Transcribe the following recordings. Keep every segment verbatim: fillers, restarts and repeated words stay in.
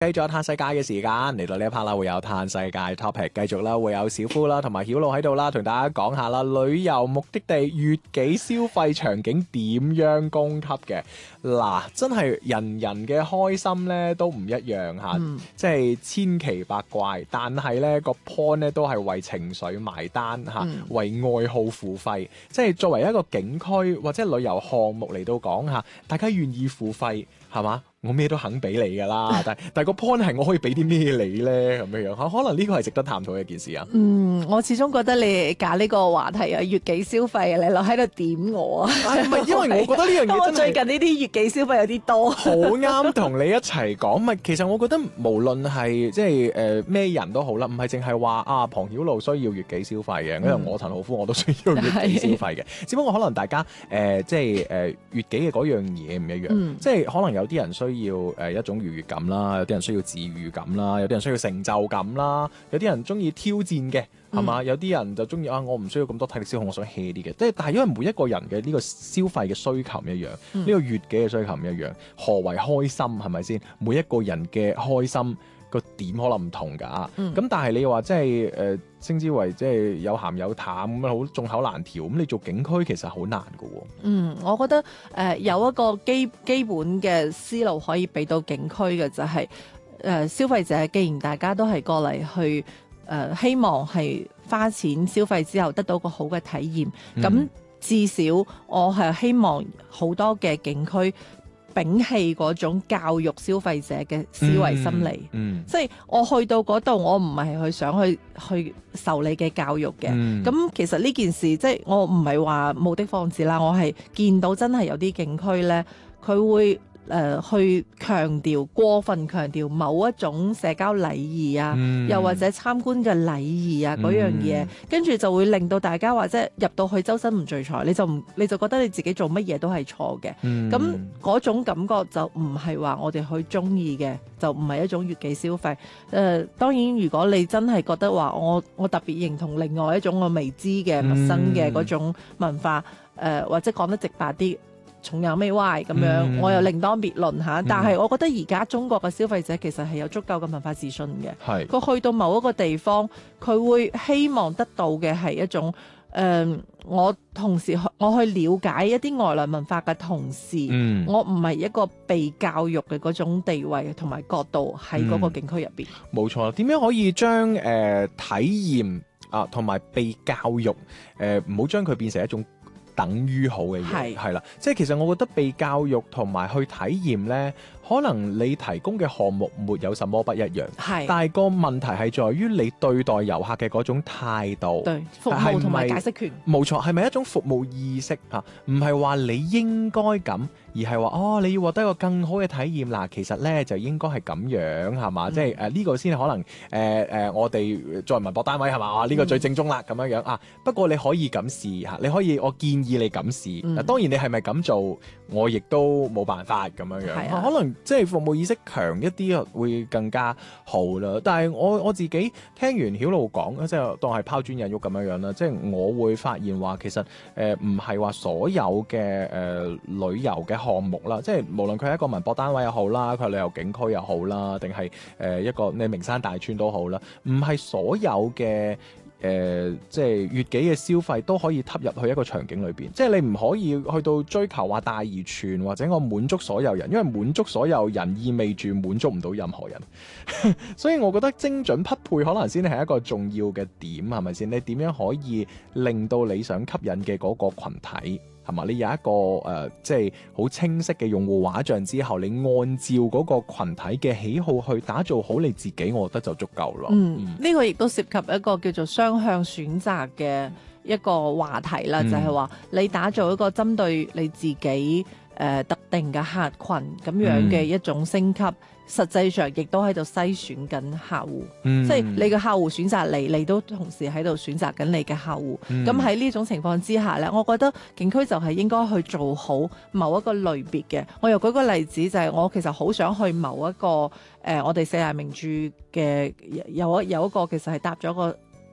繼續有嘆世界嘅時間，嚟到呢一 part 啦，會有嘆世界 topic， 繼續啦，會有小夫啦同埋曉露喺度啦，同大家講下啦，旅遊目的地悅己消費場景點樣供給嘅。嗱，真係人人嘅開心咧都唔一樣嚇， 嗯、 即係千奇百怪，但係咧個 point 咧都係為情緒埋單嚇， 嗯、 為愛好付費，即係作為一個景區或者旅遊項目嚟到講嚇，大家願意付費係嘛？我咩都肯俾你㗎啦，但係但係個 point 係我可以俾啲咩你咧咁樣樣，可能呢個係值得探討嘅一件事啊。 嗯，我始終覺得你揀呢個話題啊，悅己消費啊，你落喺度點我啊？ 係咪因為我覺得呢樣嘢真係我最近呢啲悅己消費有啲多， 好啱同你一齊講。咪其實我覺得無論係即係誒咩人都好啦，唔係淨係話啊龐曉露需要悅己消費嘅，因為、嗯、我陳浩夫我都需要悅己消費嘅。只不過可能大家誒、呃、即係誒悅己嘅嗰樣嘢唔一樣，嗯、即係可能有啲人需要誒、呃、一種愉悅感啦，有啲人需要治癒感啦，有啲人需要成就感啦，有啲人中意挑戰嘅係嘛，有啲人就中意啊我唔需要咁多體力消耗，我想 hea 啲嘅。即係但係因為每一個人嘅呢個消費嘅需求唔一樣，呢、嗯、個悅己嘅需求唔一樣，何為開心係咪先？每一個人嘅開心個點可能唔同㗎，咁、嗯、但係你話即係誒稱之為即係有鹹有淡咁樣好眾口難調，咁你做景區其實好難㗎喎。 嗯，我覺得誒、呃、有一個基基本嘅思路可以俾到景區嘅就係、是、誒、呃、消費者，既然大家都係過嚟去誒、呃、希望係花錢消費之後得到個好嘅體驗，咁、嗯、至少我係希望好多嘅景區摒棄嗰種教育消費者嘅思維心理，嗯嗯、即係我去到嗰度，我唔係去想去去受你嘅教育嘅。咁、嗯、其實呢件事即係我唔係話無的放矢啦，我係見到真係有啲景區咧，佢會。誒、呃、去強調過分強調某一種社交禮儀啊，嗯、又或者參觀嘅禮儀啊嗰、嗯、樣嘢，跟住就會令到大家話即係入到去周身唔聚財，你就唔你就覺得你自己做乜嘢都係錯嘅。咁嗰、嗯、種感覺就唔係話我哋去中意嘅，就唔係一種悅己消費。誒、呃、當然如果你真係覺得話我我特別認同另外一種我未知嘅陌生嘅嗰種文化，誒、呃、或者講得直白啲。重有咩歪咁樣，嗯、我又另當別論嚇。嗯、但係我覺得而家中國嘅消費者其實係有足夠嘅文化自信嘅。佢是去到某一個地方，佢會希望得到嘅係一種誒、呃，我同時我去了解一啲外來文化嘅同時，嗯、我唔係一個被教育嘅嗰種地位同埋角度喺嗰個景區入邊。 冇、嗯、錯，點樣可以將誒、呃、體驗啊同埋被教育誒唔好將佢變成一種等於好嘅嘢，係啦，即係其實我覺得被教育同埋去體驗呢，可能你提供嘅項目沒有什麼不一樣，係，但係個問題係在於你對待遊客嘅嗰種態度， 對服務同埋解釋權， 冇錯，係咪一種服務意識啊？唔係話你應該咁，而係話哦，你要獲得一個更好嘅體驗嗱，其實呢就應該係咁樣係嘛？嗯、即係誒呢個先可能誒誒、呃呃，我哋作為文博單位係嘛？啊呢、呢個最正宗啦咁樣樣啊。不過你可以咁試嚇，你可以我建議你咁試。嗱、嗯，當然你係咪咁做，我亦都冇辦法咁樣樣。啊、可能即係服務意識強一啲會更加好啦。但係我我自己聽完曉露講，即係當係拋磚引玉咁樣樣啦。即係我會發現話其實誒唔係話所有嘅誒、呃、旅遊嘅項目啦，即係無論佢係一個文博單位又好啦，佢係旅遊景區又好啦，定係誒一個你名山大川都好啦，唔係所有嘅誒、呃、即係悅己嘅消費都可以吸入去一個場景裏邊，即係你唔可以去到追求話大而全或者我滿足所有人，因為滿足所有人意味住滿足唔到任何人，所以我覺得精準匹配可能先係一個重要嘅點，係咪先？你點樣可以令到你想吸引嘅嗰個羣體？係嘛？你有一個誒、呃，即係好清晰嘅用戶畫像之後，你按照嗰個群體嘅喜好去打造好你自己，我覺得就足夠咯。嗯，呢、 嗯、個亦都涉及一個叫做雙向選擇嘅一個話題啦，嗯、就係話你打造一個針對你自己誒、呃、特定嘅客群咁樣嘅一種升級。嗯實際上亦都喺度篩選緊客戶，嗯、即係你嘅客戶選擇你，你都同時喺度選擇緊你嘅客戶。咁喺呢種情況之下呢，我覺得景區就係應該去做好某一個類別嘅。我又舉個例子，就係、是、我其實好想去某一個誒、呃，我哋四大名著嘅有一有一個其實係搭咗個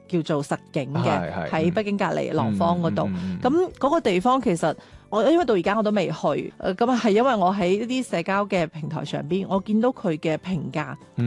叫做實景係嘅， 係喺北京隔離廊坊嗰度。 嗯嗯嗯嗯咁嗰個地方其實我因為到而家我都未去，誒咁啊係因為我喺呢啲社交嘅平台上邊，我見到佢嘅評價。